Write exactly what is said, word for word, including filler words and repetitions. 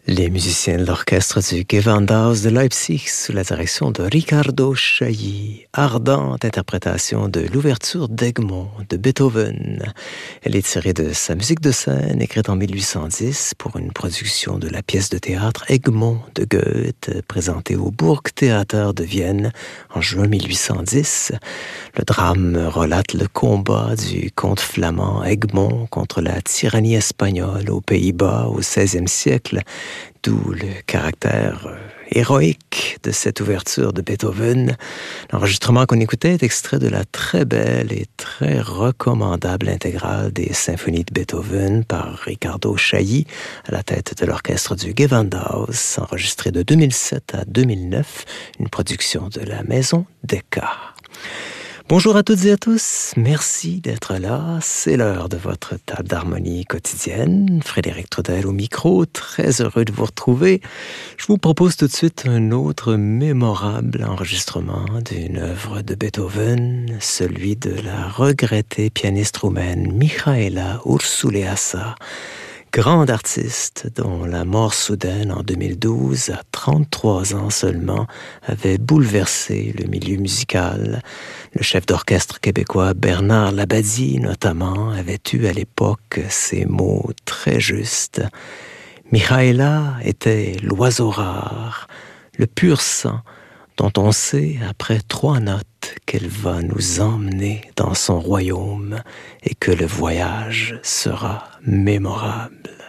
Les musiciens de l'orchestre du Gewandhaus de Leipzig sous la direction de Riccardo Chailly. Ardente interprétation de l'ouverture d'Egmont de Beethoven. Elle est tirée de sa musique de scène écrite en mille huit cent dix pour une production de la pièce de théâtre Egmont de Goethe présentée au Burgtheater de Vienne en juin mille huit cent dix. Le drame relate le combat du comte flamand Egmont contre la tyrannie espagnole aux Pays-Bas au seizième siècle. D'où le caractère euh, héroïque de cette ouverture de Beethoven. L'enregistrement qu'on écoutait est extrait de la très belle et très recommandable intégrale des symphonies de Beethoven par Riccardo Chailly à la tête de l'orchestre du Gewandhaus, enregistré de deux mille sept à deux mille neuf, une production de la maison Decca. Bonjour à toutes et à tous, merci d'être là, c'est l'heure de votre table d'harmonie quotidienne. Frédéric Trudel au micro, très heureux de vous retrouver. Je vous propose tout de suite un autre mémorable enregistrement d'une œuvre de Beethoven, celui de la regrettée pianiste roumaine Mihaela Ursuleasa, grande artiste dont la mort soudaine en deux mille douze, à trente-trois ans seulement, avait bouleversé le milieu musical. Le chef d'orchestre québécois Bernard Labadie, notamment, avait eu à l'époque ces mots très justes. Mihaela était l'oiseau rare, le pur sang, dont on sait, après trois notes, qu'elle va nous emmener dans son royaume et que le voyage sera mémorable.